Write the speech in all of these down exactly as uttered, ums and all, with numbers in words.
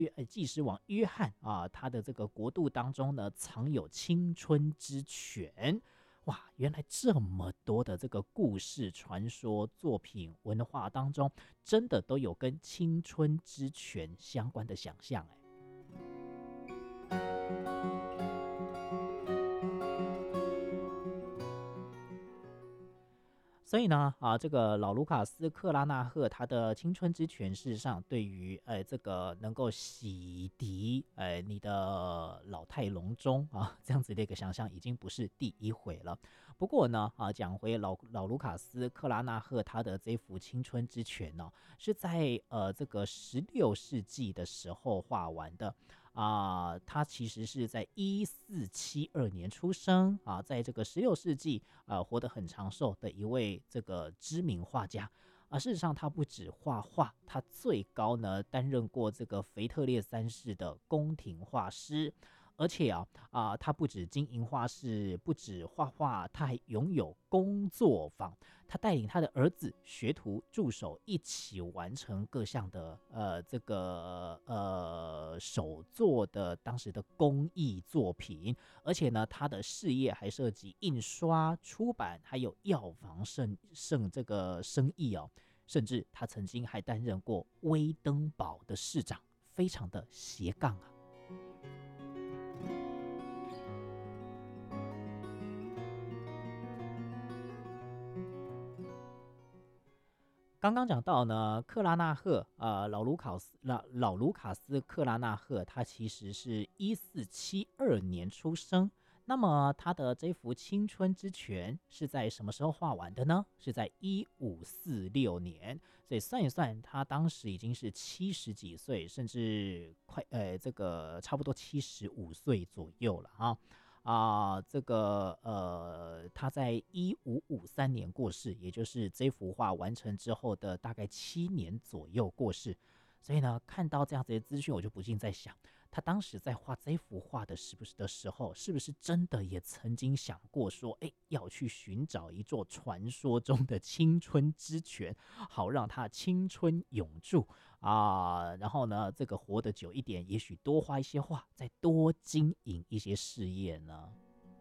呃祭司王约翰啊，他的这个国度当中呢，藏有青春之泉。哇，原来这么多的这个故事、传说、作品、文化当中，真的都有跟青春之泉相关的想象哎。所以呢，啊，这个老卢卡斯克拉纳赫他的青春之泉，事实上对于呃这个能够洗涤呃你的老态龙钟啊这样子的一个想象，已经不是第一回了。不过呢，啊讲回老老卢卡斯克拉纳赫他的这幅青春之泉呢、是在呃这个十六世纪的时候画完的。啊、他其实是在一四七二年出生啊，在这个十六世纪啊活得很长寿的一位这个知名画家啊。事实上，他不止画画，他最高呢担任过这个腓特烈三世的宫廷画师。而且啊啊，他不止经营画室，不止画画，他还拥有工作坊。他带领他的儿子、学徒、助手一起完成各项的呃这个呃手作的当时的工艺作品。而且呢，他的事业还涉及印刷、出版，还有药房圣圣这个生意哦。甚至他曾经还担任过威登堡的市长，非常的斜杠啊。刚刚讲到呢，克拉纳赫，呃，老卢考斯老老卢卡斯克拉纳赫，他其实是一四七二年出生。那么他的这幅青春之泉是在什么时候画完的呢？是在一五四六年。所以算一算，他当时已经是七十几岁，甚至快呃这个差不多七十五岁左右了啊。啊，这个呃，他在一五五三年过世，也就是这幅画完成之后的大概七年左右过世。所以呢，看到这样子的资讯，我就不禁在想，他当时在画这幅画的是不是的时候，是不是真的也曾经想过说，哎，要去寻找一座传说中的青春之泉，好让他青春永驻啊？然后呢，这个活得久一点，也许多画一些画，再多经营一些事业呢？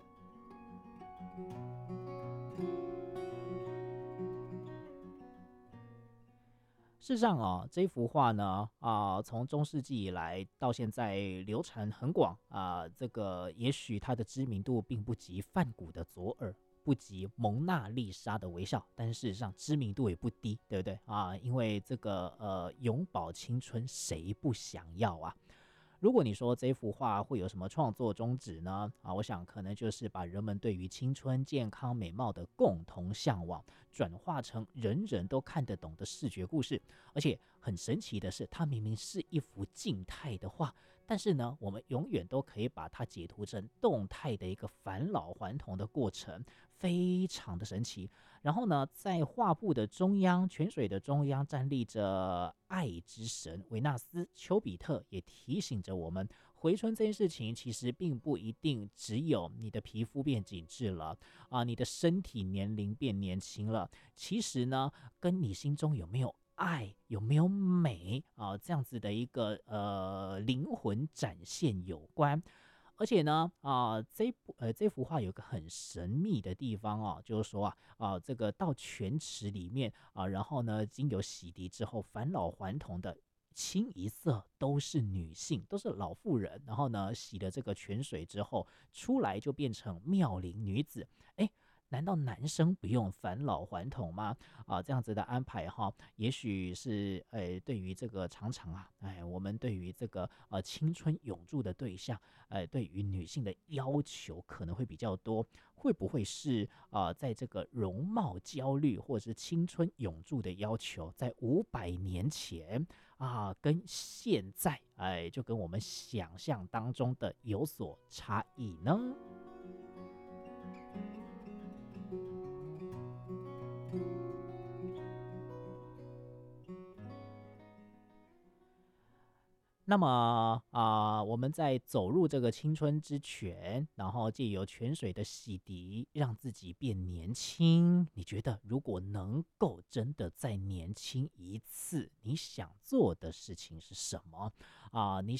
事实上啊，这幅画呢，啊，从中世纪以来到现在流传很广啊。这个也许它的知名度并不及梵谷的左耳，不及蒙娜丽莎的微笑，但是事实上知名度也不低，对不对啊？因为这个呃，永葆青春，谁不想要啊？如果你说这幅画会有什么创作宗旨呢？啊，我想可能就是把人们对于青春、健康、美貌的共同向往，转化成人人都看得懂的视觉故事。而且很神奇的是，它明明是一幅静态的画，但是呢，我们永远都可以把它解读成动态的一个返老还童的过程，非常的神奇。然后呢，在画布的中央，泉水的中央站立着爱之神维纳斯。丘比特也提醒着我们，回春这件事情其实并不一定只有你的皮肤变紧致了啊，你的身体年龄变年轻了。其实呢，跟你心中有没有爱、有没有美啊，这样子的一个呃灵魂展现有关。而且呢，啊，这部呃这幅画有个很神秘的地方哦，就是说啊，啊这个到泉池里面啊，然后呢，经由洗涤之后返老还童的，清一色都是女性，都是老妇人。然后呢，洗了这个泉水之后，出来就变成妙龄女子。哎，难道男生不用返老还童吗？啊，这样子的安排哈，也许是呃，对于这个常常啊，哎，我们对于这个呃青春永驻的对象，呃，对于女性的要求可能会比较多，会不会是啊、呃，在这个容貌焦虑或者是青春永驻的要求，在五百年前啊，跟现在哎，就跟我们想象当中的有所差异呢？ 那么啊、我们在走入这个青春之泉，然后借由泉水的洗涤，让自己变年轻。你觉得，如果能够真的再年轻一次，你想做的事情是什么？啊、你